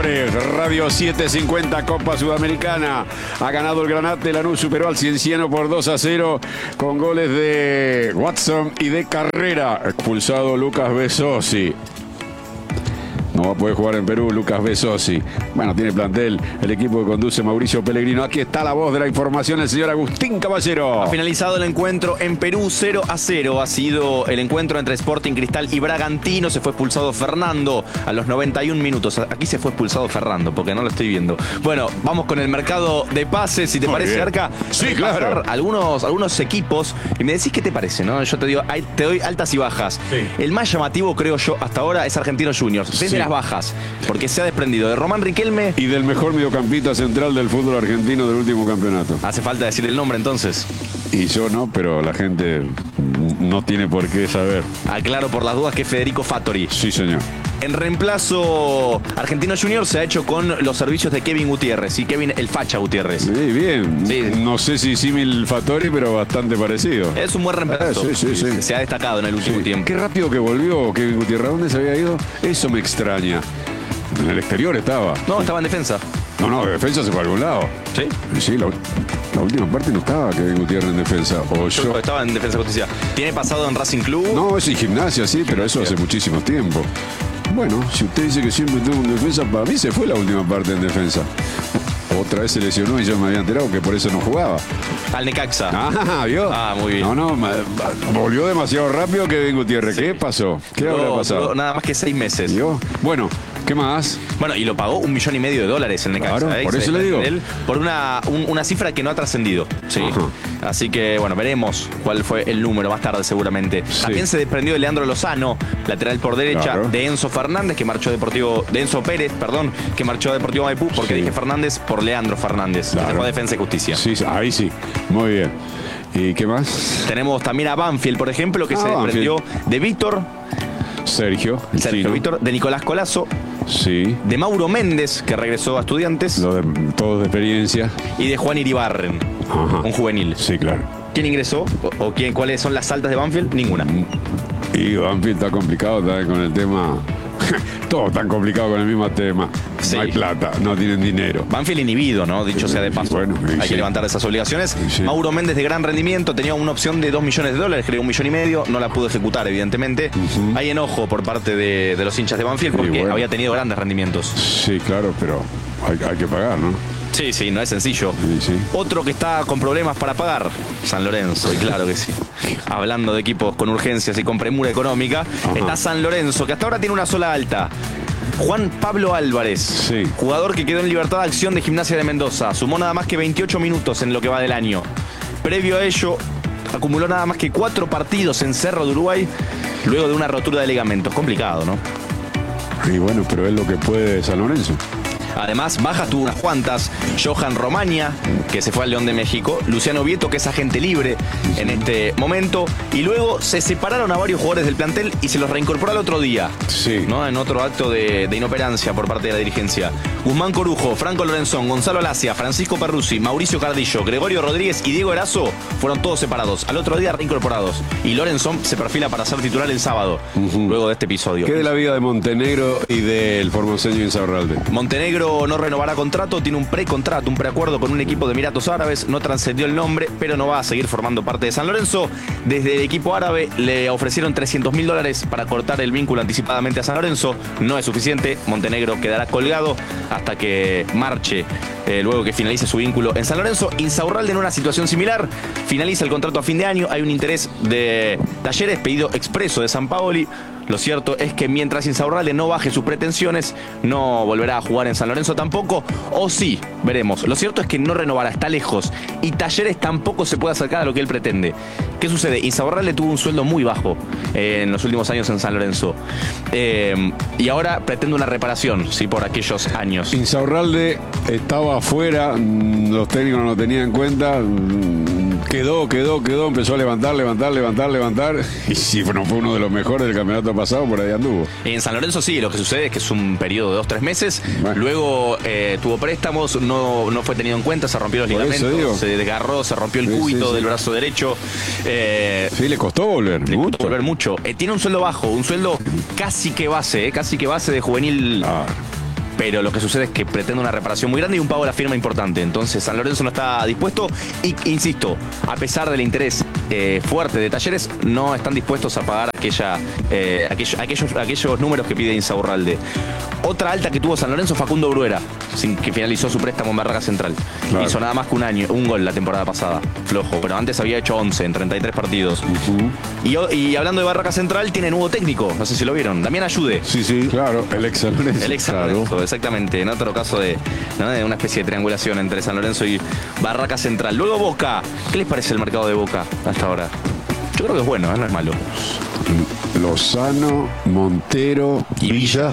viernes, Radio 750 Copa Sudamericana. Ha ganado el Granate, Lanús superó al Cienciano por 2-0 con goles de Watson y de Carrera. Expulsado Lucas Besosi. No va a poder jugar en Perú Lucas Besosi. Bueno, tiene plantel el equipo que conduce Mauricio Pellegrino. Aquí está la voz de la información, el señor Agustín Caballero. Ha finalizado el encuentro en Perú 0-0. Ha sido el encuentro entre Sporting Cristal y Bragantino. Se fue expulsado Fernando a los 91 minutos. Aquí se fue expulsado Fernando, porque no lo estoy viendo. Bueno, vamos con el mercado de pases, si te parece, Arca. Sí, claro. Algunos equipos. Y me decís qué te parece, ¿no? Yo te digo, te doy altas y bajas. Sí. El más llamativo, creo yo, hasta ahora es Argentinos Juniors. Desde las bajas, porque se ha desprendido de Román Riquelme y del mejor mediocampista central del fútbol argentino del último campeonato. Hace falta decir el nombre entonces. Y yo no, pero la gente no tiene por qué saber. Aclaro por las dudas que es Federico Fattori. Sí, señor. En reemplazo, Argentinos Juniors se ha hecho con los servicios de Kevin Gutiérrez. Y Kevin el Facha Gutiérrez. Sí, bien. Sí. No sé si símil Fattori, pero bastante parecido. Es un buen reemplazo. Sí. Se ha destacado en el último tiempo. Qué rápido que volvió Kevin Gutiérrez. ¿A dónde se había ido? Eso me extraña. En el exterior estaba. No, estaba en defensa. No, de defensa se fue a algún lado. ¿Sí? Sí, la última parte no estaba Kevin Gutiérrez en defensa. O yo. Estaba en defensa justicia. ¿Tiene pasado en Racing Club? No, es en Gimnasia, sí, pero eso hace muchísimo tiempo. Bueno, si usted dice que siempre tuvo en defensa, para mí se fue la última parte en defensa. Otra vez se lesionó y yo me había enterado que por eso no jugaba. Al Necaxa. Ah, ¿vio? Ah, muy bien. No, volvió demasiado rápido Kevin Gutiérrez. Sí. ¿Qué pasó? ¿Qué habrá pasado? Nada más que 6 meses. ¿Vio? Bueno, ¿qué más? Bueno, y lo pagó $1,5 millones el Necaxa. Claro, por eso le digo. Por una cifra que no ha trascendido. Sí. Así que, bueno, veremos cuál fue el número más tarde seguramente. Sí. También se desprendió de Leandro Lozano, lateral por derecha, de Enzo Fernández, que marchó de Enzo Pérez, perdón, que marchó a Deportivo Maipú, porque dije Fernández por Leandro Fernández, que fue a Defensa y Justicia. Sí, ahí sí. Muy bien. ¿Y qué más? Tenemos también a Banfield, por ejemplo, que se desprendió de Víctor. Sergio Víctor, de Nicolás Colazo. Sí. De Mauro Méndez, que regresó a Estudiantes. Todos de experiencia. Y de Juan Iribarren, un juvenil. Sí, claro. ¿Quién ingresó? ¿Cuáles son las altas de Banfield? Ninguna. Y Banfield está complicado también con el tema. Todo tan complicado con el mismo tema. Sí. No hay plata, no tienen dinero. Banfield inhibido, ¿no? Dicho sea de paso. Bueno, hay que levantar esas obligaciones. Sí. Mauro Méndez de gran rendimiento, tenía una opción de $2 millones, creo $1,5 millones, no la pudo ejecutar, evidentemente. Hay enojo por parte de los hinchas de Banfield porque había tenido grandes rendimientos. Sí, claro, pero hay que pagar, ¿no? Sí, no es sencillo. Sí. Otro que está con problemas para pagar, San Lorenzo, y claro que sí. Hablando de equipos con urgencias y con premura económica, está San Lorenzo, que hasta ahora tiene una sola alta. Juan Pablo Álvarez, jugador que quedó en libertad de acción de Gimnasia de Mendoza. Sumó nada más que 28 minutos en lo que va del año. Previo a ello, acumuló nada más que 4 partidos en Cerro de Uruguay, luego de una rotura de ligamentos. Complicado, ¿no? Y bueno, pero es lo que puede San Lorenzo. Además, bajas tuvo unas cuantas. Johan Romaña, que se fue al León de México. Luciano Vieto, que es agente libre en este momento. Y luego se separaron a varios jugadores del plantel y se los reincorporó al otro día. Sí. ¿No? En otro acto de inoperancia por parte de la dirigencia. Guzmán Corujo, Franco Lorenzón, Gonzalo Lacia, Francisco Perruzzi, Mauricio Cardillo, Gregorio Rodríguez y Diego Erazo fueron todos separados. Al otro día reincorporados. Y Lorenzón se perfila para ser titular el sábado, luego de este episodio. ¿Qué de la vida de Montenegro y del formoseño Insaurralde? Montenegro no renovará contrato, tiene un precontrato, un preacuerdo con un equipo de Emiratos Árabes, no trascendió el nombre, pero no va a seguir formando parte de San Lorenzo. Desde el equipo árabe le ofrecieron $300.000 para cortar el vínculo anticipadamente a San Lorenzo. No es suficiente, Montenegro quedará colgado hasta que marche, luego que finalice su vínculo en San Lorenzo. Insaurralde en una situación similar, finaliza el contrato a fin de año, hay un interés de Talleres, pedido expreso de San Paoli. Lo cierto es que mientras Insaurralde no baje sus pretensiones, no volverá a jugar en San Lorenzo tampoco, o sí, veremos. Lo cierto es que no renovará, está lejos, y Talleres tampoco se puede acercar a lo que él pretende. ¿Qué sucede? Insaurralde tuvo un sueldo muy bajo en los últimos años en San Lorenzo, y ahora pretende una reparación, sí, por aquellos años. Insaurralde estaba afuera, los técnicos no lo tenían en cuenta, quedó, empezó a levantar, y si no fue uno de los mejores del campeonato pasado, por ahí anduvo. En San Lorenzo sí, lo que sucede es que es un periodo de 2-3 meses, luego tuvo préstamos, no fue tenido en cuenta, se rompió los ligamentos, se desgarró, se rompió el cúbito del brazo derecho. Sí, le costó volver mucho. Tiene un sueldo bajo, un sueldo casi que base de juvenil. pero lo que sucede es que pretende una reparación muy grande y un pago a la firma importante. Entonces San Lorenzo no está dispuesto y, insisto, a pesar del interés fuerte de Talleres, no están dispuestos a pagar aquellos números que pide Insaurralde. Otra alta que tuvo San Lorenzo, Facundo Bruera, que finalizó su préstamo en Barraca Central. Claro. Hizo nada más que un gol la temporada pasada, flojo, pero antes había hecho 11 en 33 partidos. Y hablando de Barraca Central, tiene nuevo técnico, no sé si lo vieron, Damián Ayude. Sí, claro, el ex San Lorenzo. El ex San Lorenzo, exactamente, en otro caso de una especie de triangulación entre San Lorenzo y Barraca Central. Luego Boca, ¿qué les parece el mercado de Boca hasta ahora? Yo creo que es bueno, no es malo. Lozano, Montero y Villa.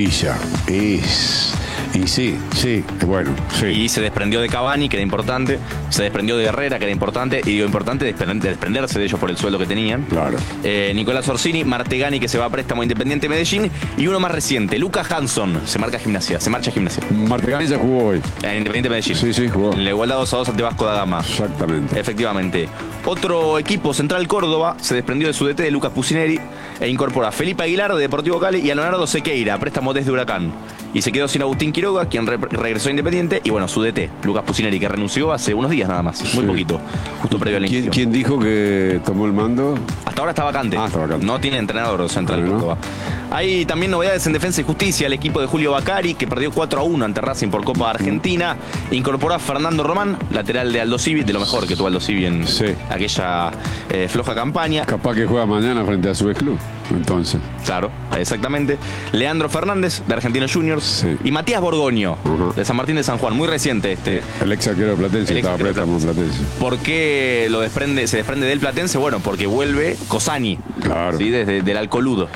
Y sí, bueno, sí. Y se desprendió de Cavani, que era importante. Se desprendió de Herrera, que era importante. Y digo importante desprenderse de ellos por el sueldo que tenían. Claro. Nicolás Orsini, Martegani, que se va a préstamo a Independiente Medellín. Y uno más reciente, Lucas Hanson, se marcha a Gimnasia. Martegani ya jugó hoy. En Independiente Medellín. Sí, jugó. En la igualdad 2-2 ante Vasco da Gama. Exactamente. Efectivamente. Otro equipo, Central Córdoba, se desprendió de su DT de Lucas Pusineri e incorpora a Felipe Aguilar de Deportivo Cali y a Leonardo Sequeira, préstamo desde Huracán. Y se quedó sin Agustín Quiroga, quien regresó a Independiente, y bueno, su DT, Lucas Pusineri, que renunció hace unos días nada más, muy poquito, justo previo al inicio. ¿Quién dijo que tomó el mando? Hasta ahora está vacante. Está vacante. No tiene entrenador Central Córdoba. Hay también novedades en Defensa y Justicia. El equipo de Julio Bacari, que perdió 4-1 ante Racing por Copa Argentina, incorporó a Fernando Román, lateral de Aldo Civi, de lo mejor que tuvo Aldo Civi en aquella floja campaña. Capaz que juega mañana frente a su ex club, entonces. Claro, exactamente. Leandro Fernández, de Argentinos Juniors, y Matías Borgoño, de San Martín de San Juan, muy reciente este. El ex arquero de Platense, estaba préstamo Platense. ¿Por qué se desprende del Platense? Bueno, porque vuelve Cosani, claro. ¿sí? Desde del Alcoludo.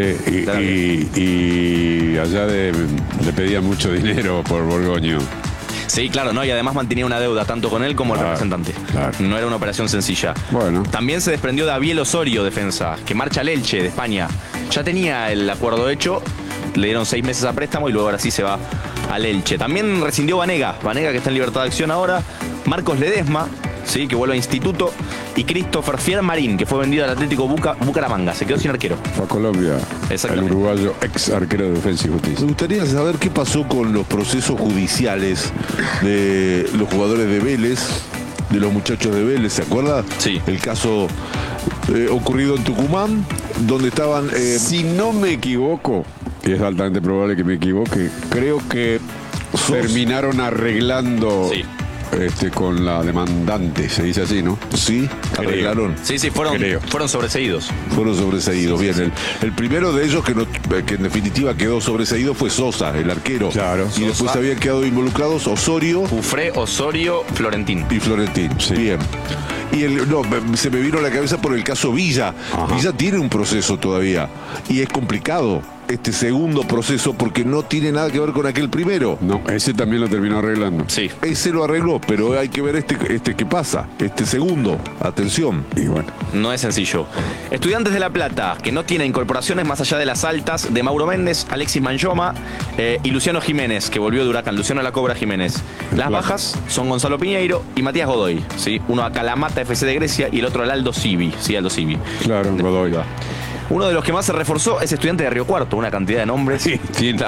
Y allá le pedían mucho dinero por Borgoño. Sí, claro, ¿no? Y además mantenía una deuda tanto con él como el representante. Claro. No era una operación sencilla. Bueno. También se desprendió de Abiel Osorio, defensa, que marcha al Elche de España. Ya tenía el acuerdo hecho, le dieron 6 meses a préstamo y luego ahora sí se va al Elche. También rescindió Vanega, que está en libertad de acción ahora. Marcos Ledesma, ¿sí? Que vuelve a Instituto. Y Christopher Fiermarín, que fue vendido al Atlético Bucaramanga. Se quedó sin arquero. Fue a Colombia. El uruguayo ex arquero de Defensa y Justicia. Me gustaría saber qué pasó con los procesos judiciales de los jugadores de Vélez, de los muchachos de Vélez, ¿se acuerda? Sí. El caso ocurrido en Tucumán, donde estaban... Si no me equivoco, y es altamente probable que me equivoque, creo que terminaron arreglando... Sí. Con la demandante, se dice así, ¿no? Sí, arreglaron. Sí, fueron sobreseídos. Fueron sobreseídos, bien. El primero de ellos que en definitiva quedó sobreseído fue Sosa, el arquero. Claro. Y después habían quedado involucrados Osorio. Ufré, Osorio, Florentín. Y Florentín, sí. Bien. Y se me vino a la cabeza por el caso Villa. Ajá. Villa tiene un proceso todavía. Y es complicado este segundo proceso porque no tiene nada que ver con aquel primero. No, ese también lo terminó arreglando. Sí. Ese lo arregló, pero hay que ver este qué pasa. Este segundo, atención. Y bueno. No es sencillo. Estudiantes de La Plata, que no tiene incorporaciones más allá de las altas de Mauro Méndez, Alexis Manjoma y Luciano Jiménez, que volvió de Huracán. Luciano La Cobra Jiménez. Las bajas son Gonzalo Piñeiro y Matías Godoy, ¿sí? Uno a Kalamata FC de Grecia y el otro al Aldo Civi. Sí, Aldo Civi. Claro, Godoy. Uno de los que más se reforzó es Estudiante de Río Cuarto, una cantidad de nombres. Sí,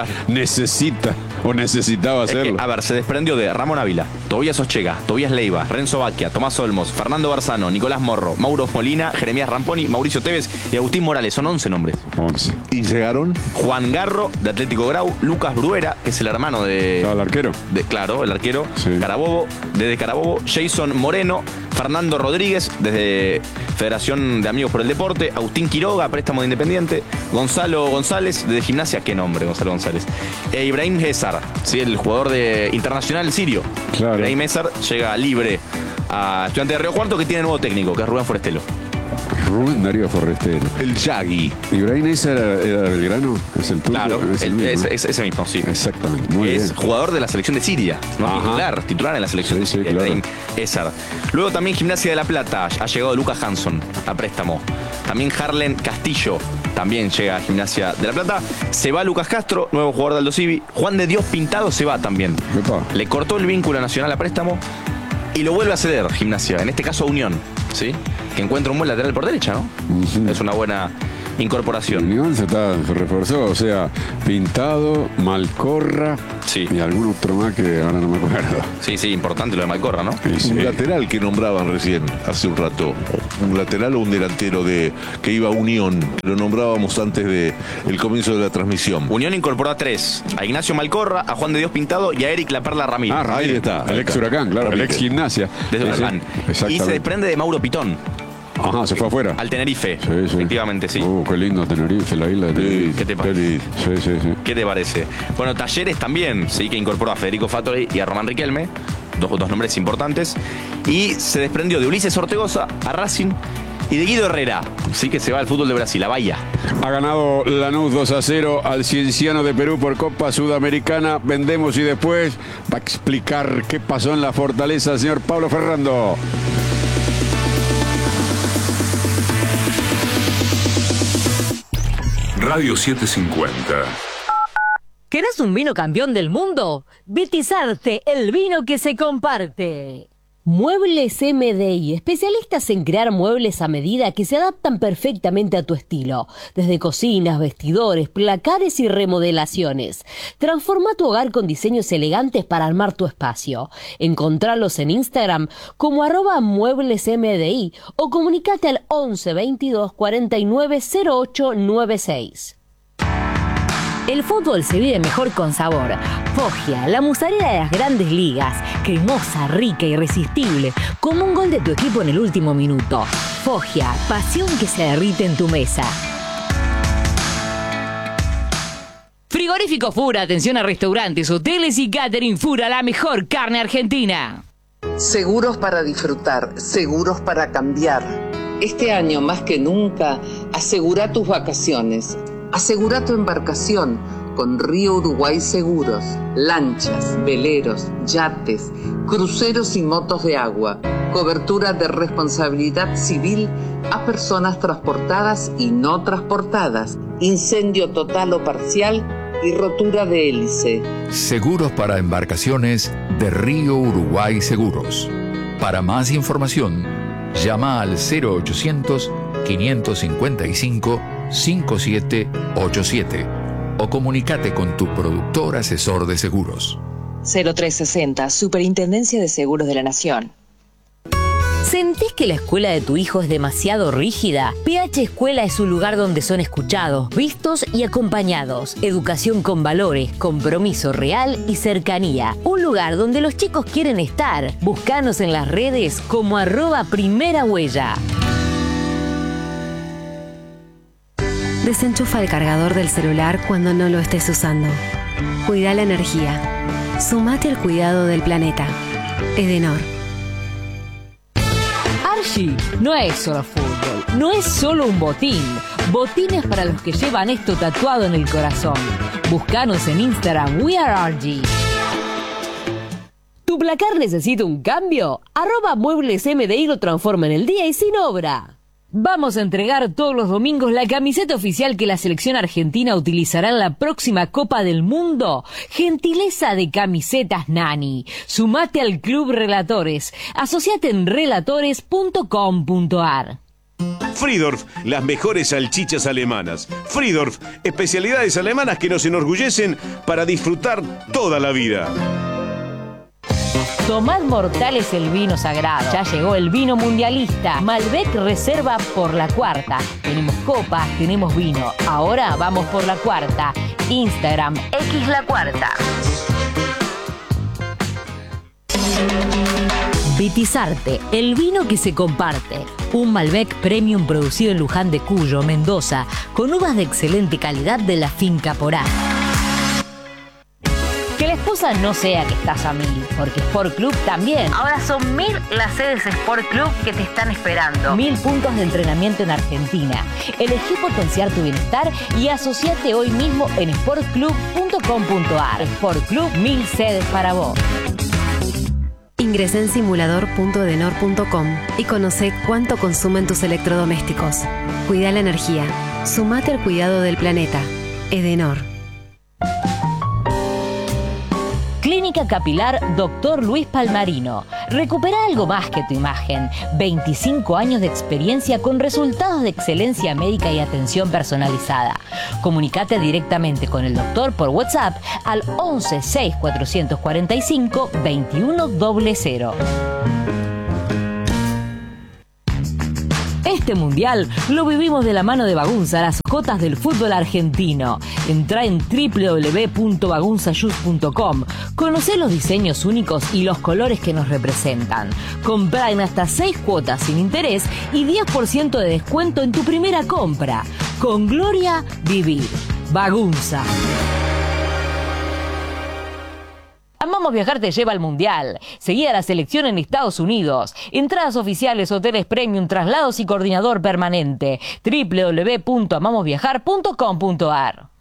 necesitaba hacerlo. A ver, se desprendió de Ramón Ávila, Tobías Ochega, Tobías Leiva, Renzo Baquia, Tomás Olmos, Fernando Barzano, Nicolás Morro, Mauro Molina, Jeremías Ramponi, Mauricio Tevez y Agustín Morales. Son 11 nombres. 11. ¿Y llegaron? Juan Garro, de Atlético Grau, Lucas Bruera, que es el hermano de... ¿El arquero? Claro, el arquero. Sí. Carabobo, desde Carabobo, Jason Moreno, Fernando Rodríguez, desde Federación de Amigos por el Deporte, Agustín Quiroga, préstamo de Independiente, Gonzalo González, desde Gimnasia, qué nombre, Gonzalo González, Ibrahim Hezar, ¿sí? El jugador de Internacional sirio. Claro. Ibrahim Hezar llega libre a Estudiantes de Río Cuarto, que tiene nuevo técnico, que es Rubén Forestelo. Rubén Darío Forrestero. El Yagui. ¿Ibrahim esa era Belgrano? ¿Es el turco? Claro, ese mismo, sí. Exactamente, muy bien. Es jugador de la selección de Siria, ¿no? Titular en la selección. Sí, claro. César. Luego también Gimnasia de La Plata, ha llegado Lucas Hanson a préstamo. También Harlen Castillo, también llega a Gimnasia de La Plata. Se va Lucas Castro, nuevo jugador de Aldo Civi. Juan de Dios Pintado se va también. Epa. Le cortó el vínculo Nacional a préstamo y lo vuelve a ceder Gimnasia, en este caso Unión, ¿sí? Que encuentra un buen lateral por derecha, ¿no? Es una buena incorporación. Unión se reforzó, o sea, Pintado, Malcorra, Sí. y algún otro más que ahora no me acuerdo. Sí, importante lo de Malcorra, ¿no? Sí. Un lateral que nombraban recién, hace un rato. Un lateral o un delantero que iba a Unión. Lo nombrábamos antes del comienzo de la transmisión. Unión incorporó a 3. A Ignacio Malcorra, a Juan de Dios Pintado y a Eric La Perla Ramírez. Ahí está. El ex Huracán, claro, el ex Gimnasia. Desde Sí, Huracán. exactamente. Y se desprende de Mauro Pitón, Ajá, se fue afuera. al Tenerife. Sí. Efectivamente, sí. Qué lindo Tenerife, la isla de Tenerife. ¿Qué te parece? Sí. ¿Qué te parece? Bueno, Talleres también, sí, que incorporó a Federico Fattori y a Román Riquelme, dos nombres importantes. Y se desprendió de Ulises Ortegoza, a Racing, y de Guido Herrera, sí, que se va al fútbol de Brasil, a Bahía. Ha ganado Lanús 2-0 al Cienciano de Perú por Copa Sudamericana. Vendemos y después va a explicar qué pasó en la Fortaleza el señor Pablo Ferrando. Radio 750. ¿Querés un vino campeón del mundo? Vitizarte, el vino que se comparte. Muebles MDI, especialistas en crear muebles a medida que se adaptan perfectamente a tu estilo. Desde cocinas, vestidores, placares y remodelaciones. Transforma tu hogar con diseños elegantes para armar tu espacio. Encontralos en Instagram como @mueblesmdi o comunicate al 11 22 49 08 96. El fútbol se vive mejor con sabor. Foggia, la mozzarella de las grandes ligas. Cremosa, rica, irresistible. Como un gol de tu equipo en el último minuto. Foggia, pasión que se derrite en tu mesa. Frigorífico Fura, atención a restaurantes, hoteles y catering. Fura, la mejor carne argentina. Seguros para disfrutar, seguros para cambiar. Este año más que nunca, asegura tus vacaciones. Asegura tu embarcación con Río Uruguay Seguros. Lanchas, veleros, yates, cruceros y motos de agua. Cobertura de responsabilidad civil a personas transportadas y no transportadas. Incendio total o parcial y rotura de hélice. Seguros para embarcaciones de Río Uruguay Seguros. Para más información, llama al 0800-555-5787 o comunícate con tu productor asesor de seguros. 0360, Superintendencia de Seguros de la Nación. ¿Sentís que la escuela de tu hijo es demasiado rígida? PH Escuela es un lugar donde son escuchados, vistos y acompañados. Educación con valores, compromiso real y cercanía. Un lugar donde los chicos quieren estar. Búscanos en las redes como @primerahuella. Desenchufa el cargador del celular cuando no lo estés usando. Cuida la energía. Sumate al cuidado del planeta. Edenor. Archie no es solo fútbol, no es solo un botín. Botines para los que llevan esto tatuado en el corazón. Búscanos en Instagram, We Are Archie. ¿Tu placar necesita un cambio? @mueblesmdi lo transforma en el día y sin obra. Vamos a entregar todos los domingos la camiseta oficial que la selección argentina utilizará en la próxima Copa del Mundo. Gentileza de Camisetas Nani. Sumate al Club Relatores. Asociate en relatores.com.ar. Friedorf, las mejores salchichas alemanas. Friedorf, especialidades alemanas que nos enorgullecen para disfrutar toda la vida. Tomad Mortales, el vino sagrado. Ya llegó el vino mundialista. Malbec Reserva por la cuarta. Tenemos copas, tenemos vino. Ahora vamos por la cuarta. Instagram, X la cuarta. Vitizarte, el vino que se comparte. Un Malbec Premium producido en Luján de Cuyo, Mendoza, con uvas de excelente calidad de la finca Porá. Que la excusa no sea que estás a 1000, porque Sport Club también. Ahora son 1000 las sedes Sport Club que te están esperando. 1000 puntos de entrenamiento en Argentina. Elegí potenciar tu bienestar y asociate hoy mismo en sportclub.com.ar. Sport Club, 1000 sedes para vos. Ingresa en simulador.edenor.com y conoce cuánto consumen tus electrodomésticos. Cuida la energía. Sumate al cuidado del planeta. Edenor. Clínica Capilar Dr. Luis Palmarino. Recupera algo más que tu imagen. 25 años de experiencia con resultados de excelencia médica y atención personalizada. Comunicate directamente con el doctor por WhatsApp al 11 6 445 2100. Este mundial lo vivimos de la mano de Bagunza, las jotas del fútbol argentino. Entrá en www.bagunzashoes.com. Conocé los diseños únicos y los colores que nos representan. Comprá en hasta 6 cuotas sin interés y 10% de descuento en tu primera compra. Con gloria, vivir. Bagunza. Amamos Viajar te lleva al Mundial. Seguí a la selección en Estados Unidos. Entradas oficiales, hoteles premium, traslados y coordinador permanente. www.amamosviajar.com.ar